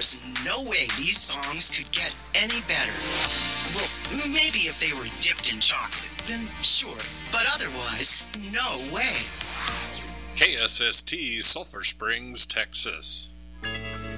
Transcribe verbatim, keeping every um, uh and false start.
There's no way these songs could get any better. Well, maybe if they were dipped in chocolate, then sure. But otherwise, no way. K S S T, Sulphur Springs, Texas.